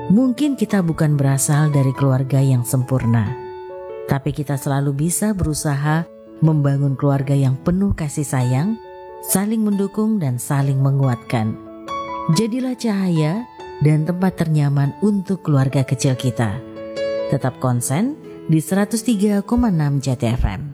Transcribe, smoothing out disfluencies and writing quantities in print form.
Mungkin kita bukan berasal dari keluarga yang sempurna, tapi kita selalu bisa berusaha membangun keluarga yang penuh kasih sayang, saling mendukung dan saling menguatkan. Jadilah cahaya dan tempat ternyaman untuk keluarga kecil kita. Tetap konsen di 103,6 JTFM.